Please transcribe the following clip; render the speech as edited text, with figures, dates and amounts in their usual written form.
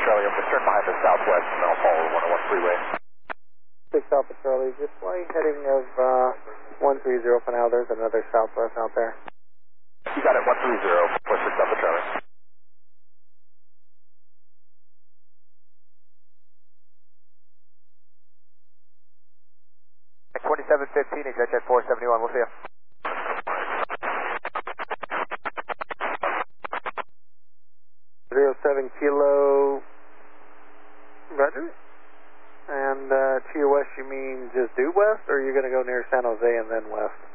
Charlie, I'm just turn behind the southwest and I'll follow the 101 freeway. 6 Alpha Charlie, just flight heading of 130 for now. There's another southwest out there. You got it, 130 for 6 Alpha Charlie. At 2715, exit jet 471, we'll see you. 07 Kilo, roger. And to your west, you mean just due west, or are you going to go near San Jose and then west?